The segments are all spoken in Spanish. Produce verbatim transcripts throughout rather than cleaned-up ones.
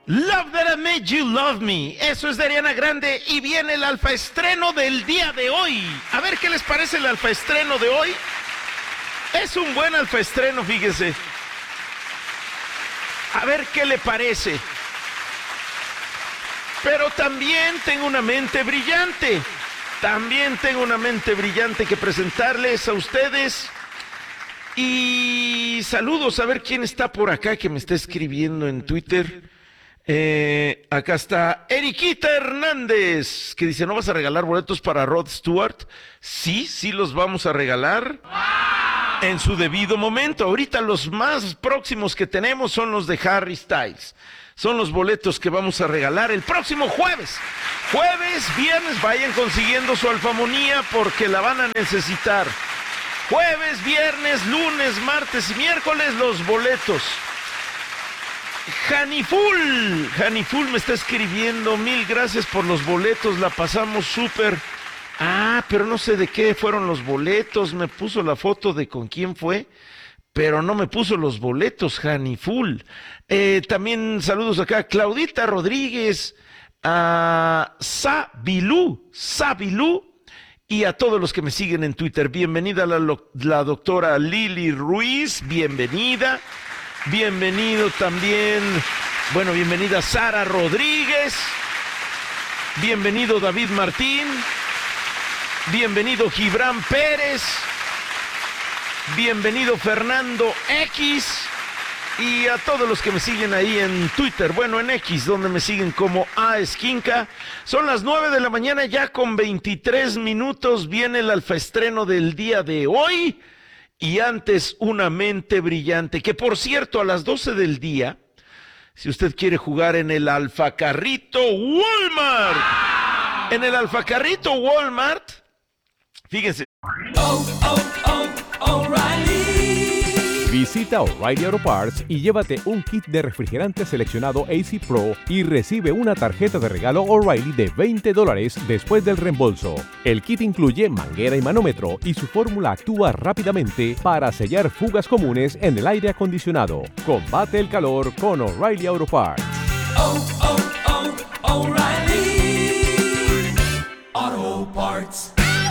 Love That I Made You Love Me. Eso es de Ariana Grande y viene el alfaestreno del día de hoy. A ver qué les parece el alfaestreno de hoy. Es un buen alfaestreno, fíjense. A ver qué le parece. Pero también tengo una mente brillante. También tengo una mente brillante que presentarles a ustedes. Y saludos, a ver quién está por acá que me está escribiendo en Twitter. Eh, acá está Eriquita Hernández, que dice, ¿no vas a regalar boletos para Rod Stewart? Sí, sí los vamos a regalar en su debido momento. Ahorita los más próximos que tenemos son los de Harry Styles. Son los boletos que vamos a regalar el próximo jueves. Jueves, viernes, vayan consiguiendo su alfamonía porque la van a necesitar. Jueves, viernes, lunes, martes y miércoles los boletos. Janiful, Janiful me está escribiendo, mil gracias por los boletos, la pasamos súper. Ah, pero no sé de qué fueron los boletos, me puso la foto de con quién fue, pero no me puso los boletos, Janiful. Eh, también saludos acá a Claudita Rodríguez, a Sabilú, Sabilú, y a todos los que me siguen en Twitter. Bienvenida la, la doctora Lili Ruiz, bienvenida. Bienvenido también, bueno, bienvenida Sara Rodríguez, bienvenido David Martín, bienvenido Gibran Pérez, bienvenido Fernando X y a todos los que me siguen ahí en Twitter, bueno, en X, donde me siguen como A Esquinca. Son las nueve de la mañana ya con veintitrés minutos, viene el alfaestreno del día de hoy. Y antes, una mente brillante, que por cierto, a las doce del día, si usted quiere jugar en el Alfacarrito Walmart, en el Alfacarrito Walmart, fíjense. Oh, oh, oh, O'Reilly. Visita O'Reilly Auto Parts y llévate un kit de refrigerante seleccionado A C Pro y recibe una tarjeta de regalo O'Reilly de veinte dólares después del reembolso. El kit incluye manguera y manómetro y su fórmula actúa rápidamente para sellar fugas comunes en el aire acondicionado. Combate el calor con O'Reilly Auto Parts. Oh, oh, oh, O'Reilly Auto Parts.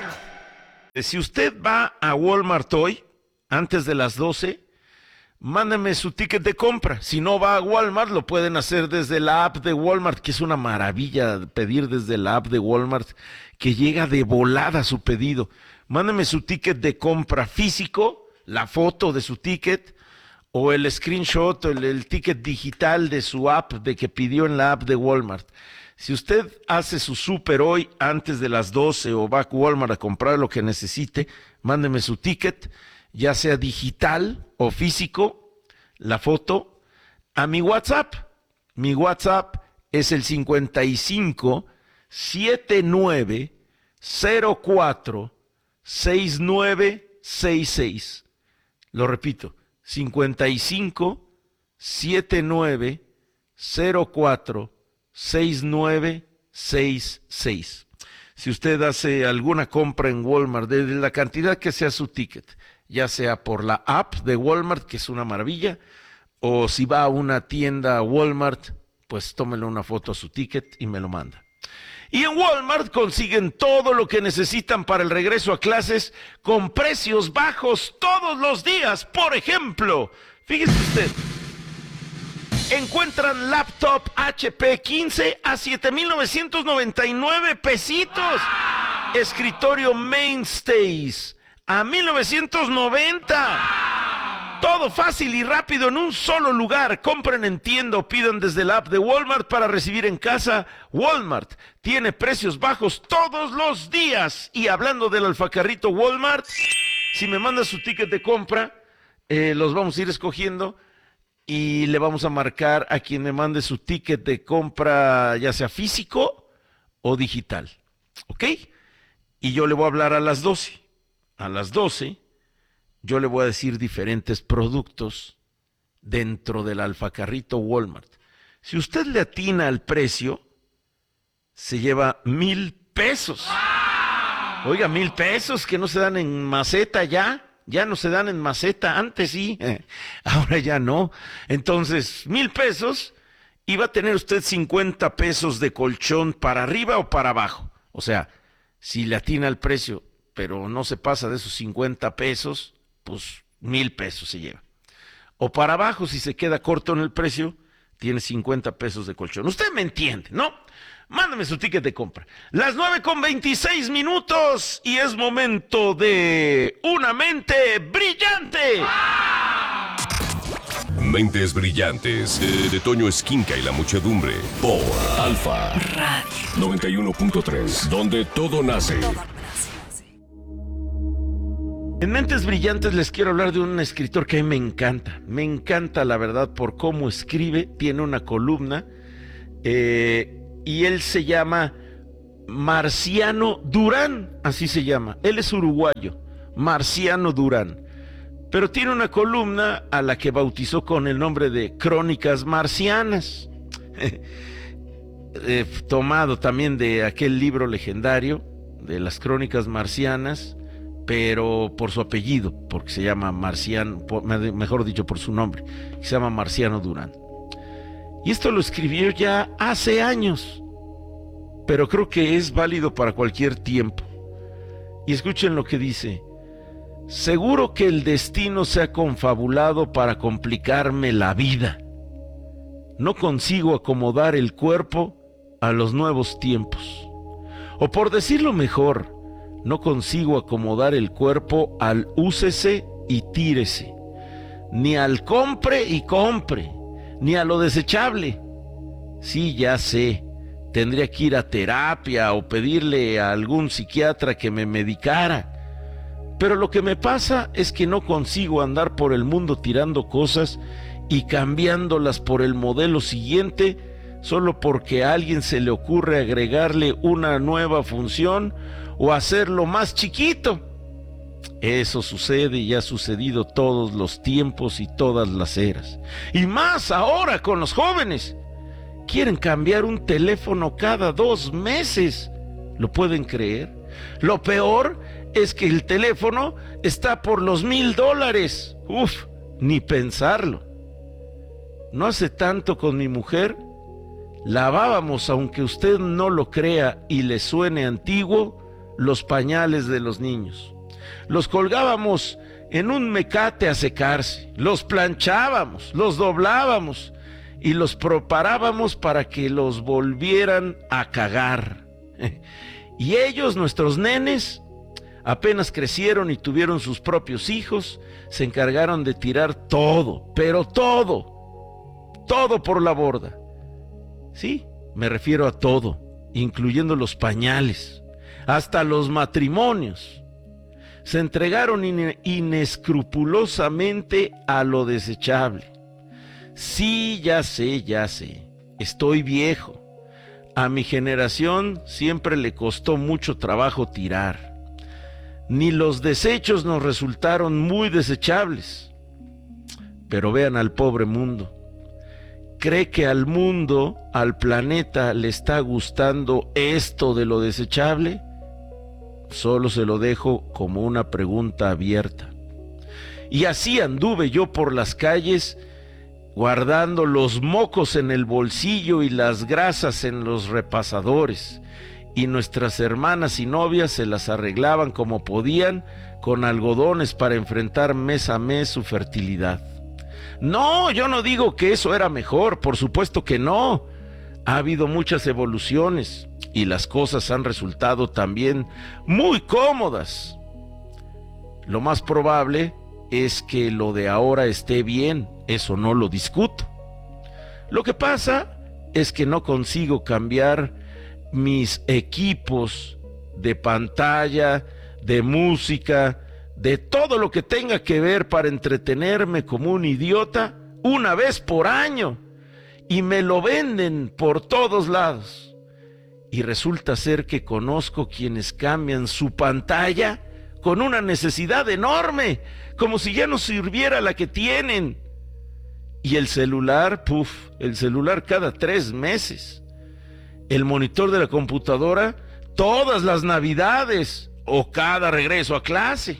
Si usted va a Walmart hoy, antes de las doce, mándame su ticket de compra. Si no va a Walmart, lo pueden hacer desde la app de Walmart, que es una maravilla pedir desde la app de Walmart, que llega de volada su pedido. Mándame su ticket de compra físico, la foto de su ticket, o el screenshot, o el, el ticket digital de su app, de que pidió en la app de Walmart. Si usted hace su súper hoy antes de las doce o va a Walmart a comprar lo que necesite, mándeme su ticket, ya sea digital o físico, la foto, a mi WhatsApp. Mi WhatsApp es el cincuenta y cinco, setenta y nueve, cero cuatro, sesenta y nueve sesenta y seis. Lo repito, cincuenta y cinco, setenta y nueve, cero cuatro, sesenta y nueve sesenta y seis. Si usted hace alguna compra en Walmart, de la cantidad que sea su ticket, ya sea por la app de Walmart, que es una maravilla, o si va a una tienda Walmart, pues tómele una foto a su ticket y me lo manda. Y en Walmart consiguen todo lo que necesitan para el regreso a clases con precios bajos todos los días. Por ejemplo, fíjese usted, encuentran laptop H P quince a siete mil novecientos noventa y nueve pesitos. Escritorio Mainstays a mil novecientos noventa. Todo fácil y rápido en un solo lugar. Compren en tienda o pidan desde la app de Walmart para recibir en casa. Walmart tiene precios bajos todos los días. Y hablando del Alfacarrito Walmart, si me manda su ticket de compra, eh, los vamos a ir escogiendo y le vamos a marcar a quien me mande su ticket de compra, ya sea físico o digital. ¿Ok? Y yo le voy a hablar a las doce. A las doce, yo le voy a decir diferentes productos dentro del Alfacarrito Walmart. Si usted le atina al precio, se lleva mil pesos. Oiga, mil pesos que no se dan en maceta ya. Ya no se dan en maceta, antes sí, eh, ahora ya no. Entonces, mil pesos y va a tener usted cincuenta pesos de colchón para arriba o para abajo. O sea, si le atina el precio, pero no se pasa de esos cincuenta pesos, pues mil pesos se lleva. O para abajo, si se queda corto en el precio, tiene cincuenta pesos de colchón. Usted me entiende, ¿no? Mándame su ticket de compra. Las nueve con veintiséis minutos y es momento de Una Mente Brillante. Mentes Brillantes, de, de Toño Esquinca y la muchedumbre, por Alfa Radio noventa y uno punto tres, donde todo nace. En Mentes Brillantes les quiero hablar de un escritor que a mí me encanta. Me encanta, la verdad, por cómo escribe. Tiene una columna eh, y él se llama Marciano Durán, así se llama. Él es uruguayo, Marciano Durán. Pero tiene una columna a la que bautizó con el nombre de Crónicas Marcianas, eh, tomado también de aquel libro legendario de las Crónicas Marcianas, pero por su apellido, porque se llama Marciano, por, mejor dicho, por su nombre, se llama Marciano Durán. Y esto lo escribió ya hace años, pero creo que es válido para cualquier tiempo. Y escuchen lo que dice: seguro que el destino se ha confabulado para complicarme la vida. No consigo acomodar el cuerpo a los nuevos tiempos. O por decirlo mejor, no consigo acomodar el cuerpo al úsese y tírese, ni al compre y compre, ni a lo desechable. Sí, ya sé, tendría que ir a terapia o pedirle a algún psiquiatra que me medicara. Pero lo que me pasa es que no consigo andar por el mundo tirando cosas y cambiándolas por el modelo siguiente solo porque a alguien se le ocurre agregarle una nueva función o hacerlo más chiquito. Eso sucede y ha sucedido todos los tiempos y todas las eras. Y más ahora con los jóvenes. Quieren cambiar un teléfono cada dos meses. ¿Lo pueden creer? Lo peor es que el teléfono está por los mil dólares. Uf, ni pensarlo. No hace tanto con mi mujer lavábamos, aunque usted no lo crea y le suene antiguo, los pañales de los niños. Los colgábamos en un mecate a secarse, los planchábamos, los doblábamos y los preparábamos para que los volvieran a cagar. Y ellos, nuestros nenes, apenas crecieron y tuvieron sus propios hijos, se encargaron de tirar todo, pero todo, todo por la borda. Sí, me refiero a todo, incluyendo los pañales, hasta los matrimonios. Se entregaron in- inescrupulosamente a lo desechable. Sí, ya sé, ya sé, estoy viejo. A mi generación siempre le costó mucho trabajo tirar. Ni los desechos nos resultaron muy desechables. Pero vean al pobre mundo. ¿Cree que al mundo, al planeta, le está gustando esto de lo desechable? Solo se lo dejo como una pregunta abierta. Y así anduve yo por las calles, guardando los mocos en el bolsillo y las grasas en los repasadores, y nuestras hermanas y novias se las arreglaban como podían con algodones para enfrentar mes a mes su fertilidad. No, yo no digo que eso era mejor, por supuesto que no. Ha habido muchas evoluciones y las cosas han resultado también muy cómodas. Lo más probable es que lo de ahora esté bien, eso no lo discuto. Lo que pasa es que no consigo cambiar mis equipos de pantalla, de música, de todo lo que tenga que ver para entretenerme como un idiota una vez por año, y me lo venden por todos lados. Y resulta ser que conozco quienes cambian su pantalla con una necesidad enorme, como si ya no sirviera la que tienen. Y el celular, puf, el celular cada tres meses. El monitor de la computadora todas las navidades o cada regreso a clase.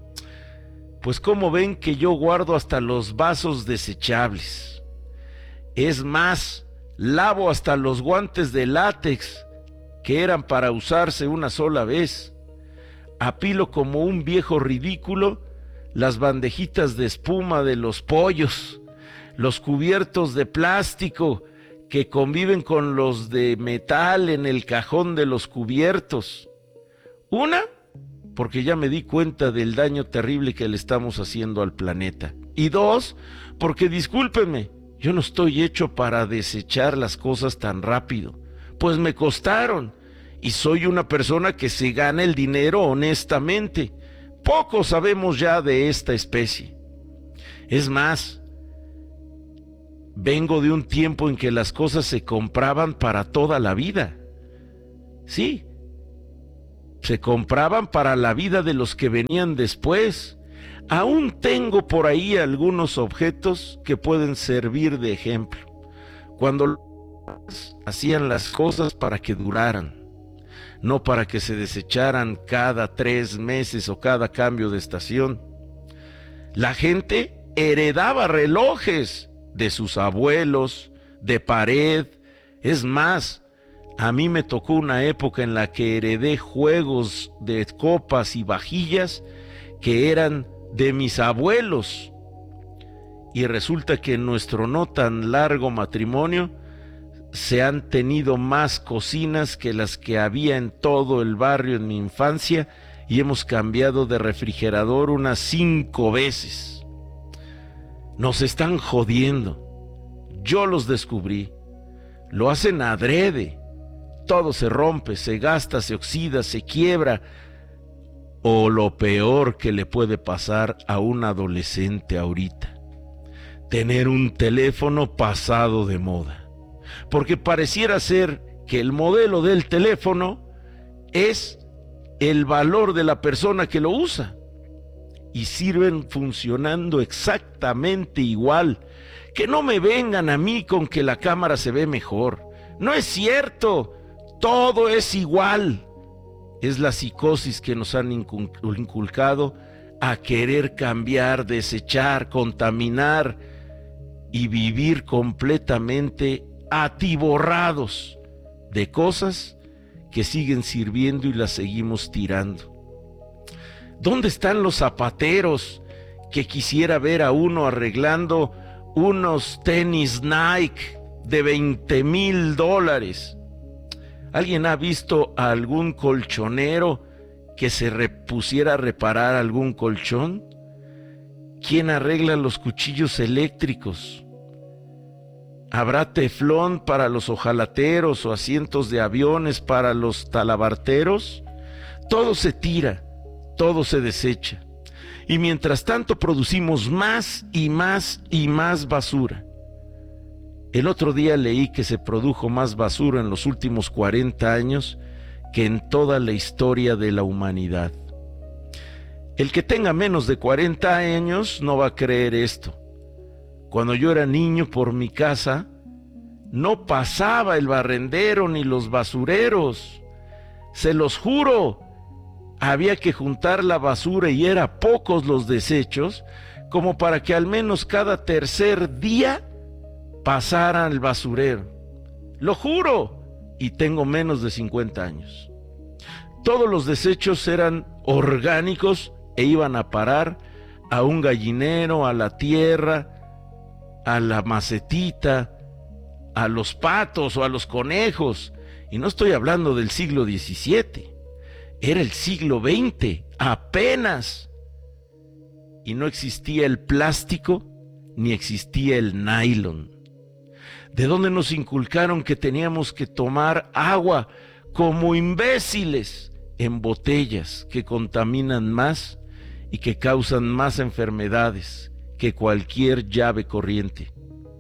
Pues como ven que yo guardo hasta los vasos desechables. Es más, lavo hasta los guantes de látex que eran para usarse una sola vez, apilo como un viejo ridículo las bandejitas de espuma de los pollos, los cubiertos de plástico que conviven con los de metal en el cajón de los cubiertos. Una, porque ya me di cuenta del daño terrible que le estamos haciendo al planeta. Y dos, porque discúlpenme, yo no estoy hecho para desechar las cosas tan rápido, pues me costaron, y soy una persona que se gana el dinero honestamente. Poco sabemos ya de esta especie. Es más, vengo de un tiempo en que las cosas se compraban para toda la vida. Sí, se compraban para la vida de los que venían después. Aún tengo por ahí algunos objetos que pueden servir de ejemplo. Cuando hacían las cosas para que duraran, no para que se desecharan cada tres meses o cada cambio de estación. La gente heredaba relojes de sus abuelos, de pared. Es más, a mí me tocó una época en la que heredé juegos de copas y vajillas que eran de mis abuelos. Y resulta que en nuestro no tan largo matrimonio se han tenido más cocinas que las que había en todo el barrio en mi infancia, y hemos cambiado de refrigerador unas cinco veces. Nos están jodiendo. Yo los descubrí. Lo hacen adrede. Todo se rompe, se gasta, se oxida, se quiebra. O lo peor que le puede pasar a un adolescente ahorita: tener un teléfono pasado de moda. Porque pareciera ser que el modelo del teléfono es el valor de la persona que lo usa, y sirven funcionando exactamente igual. Que no me vengan a mí con que la cámara se ve mejor. No es cierto, todo es igual. Es la psicosis que nos han inculcado a querer cambiar, desechar, contaminar y vivir completamente atiborrados de cosas que siguen sirviendo y las seguimos tirando. ¿Dónde están los zapateros que quisiera ver a uno arreglando unos tenis Nike de veinte mil dólares? ¿Alguien ha visto a algún colchonero que se repusiera a reparar algún colchón? ¿Quién arregla los cuchillos eléctricos? ¿Habrá teflón para los hojalateros o asientos de aviones para los talabarteros? Todo se tira, todo se desecha. Y mientras tanto producimos más y más y más basura. El otro día leí que se produjo más basura en los últimos cuarenta años que en toda la historia de la humanidad. El que tenga menos de cuarenta años no va a creer esto. Cuando yo era niño, por mi casa no pasaba el barrendero ni los basureros. Se los juro, había que juntar la basura y era pocos los desechos, como para que al menos cada tercer día pasaran el basurero. Lo juro, y tengo menos de cincuenta años. Todos los desechos eran orgánicos e iban a parar a un gallinero, a la tierra, a la macetita, a los patos o a los conejos. Y no estoy hablando del siglo diecisiete, era el siglo veinte, apenas. Y no existía el plástico ni existía el nylon. ¿De dónde nos inculcaron que teníamos que tomar agua como imbéciles en botellas que contaminan más y que causan más enfermedades que cualquier llave corriente?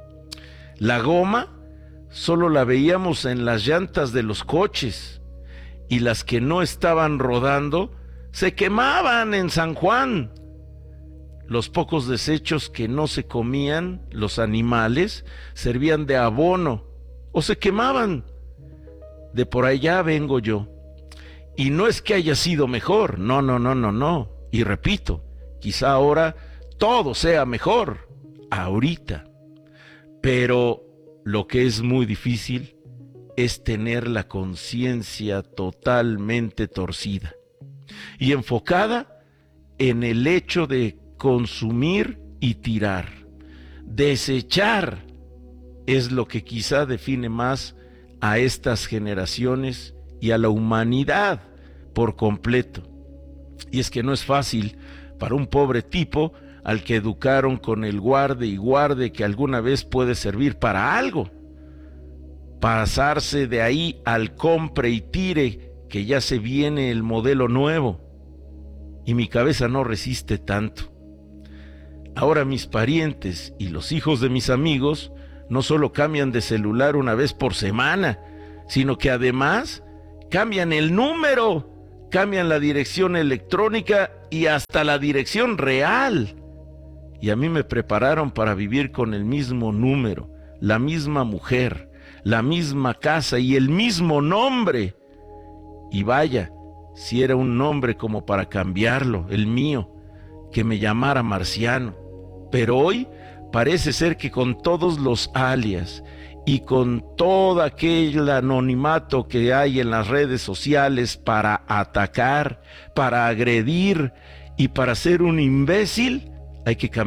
La goma solo la veíamos en las llantas de los coches, y las que no estaban rodando se quemaban en San Juan. Los pocos desechos que no se comían los animales servían de abono o se quemaban. De por allá vengo yo. Y no es que haya sido mejor, no, no, no, no, no. Y repito, quizá ahora todo sea mejor, ahorita. Pero Lo que es muy difícil es tener la conciencia totalmente torcida y enfocada en el hecho de consumir y tirar. Desechar es lo que quizá define más a estas generaciones y a la humanidad por completo. Y es que no es fácil para un pobre tipo al que educaron con el guarde y guarde que alguna vez puede servir para algo, pasarse de ahí al compre y tire, que ya se viene el modelo nuevo, y mi cabeza no resiste tanto. Ahora mis parientes y los hijos de mis amigos no solo cambian de celular una vez por semana, sino que además cambian el número, cambian la dirección electrónica y hasta la dirección real. Y a mí me prepararon para vivir con el mismo número, la misma mujer, la misma casa y el mismo nombre. Y vaya, si era un nombre como para cambiarlo, el mío, que me llamara Marciano. Pero hoy parece ser que con todos los alias y con todo aquel anonimato que hay en las redes sociales para atacar, para agredir y para ser un imbécil, hay que cambiar